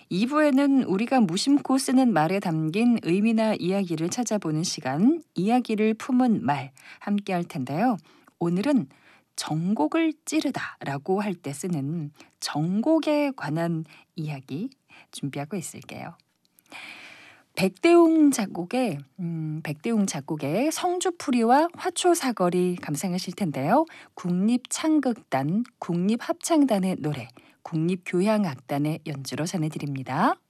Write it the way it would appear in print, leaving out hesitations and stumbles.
2부에는 우리가 무심코 쓰는 말에 담긴 의미나 이야기를 찾아보는 시간, 이야기를 품은 말 함께 할 텐데요. 오늘은 정곡을 찌르다라고 할 때 쓰는 정곡에 관한 이야기 준비하고 있을게요. 백대웅 작곡의 성주풀이와 화초사거리 감상하실 텐데요. 국립창극단, 국립합창단의 노래, 국립교향악단의 연주로 전해드립니다.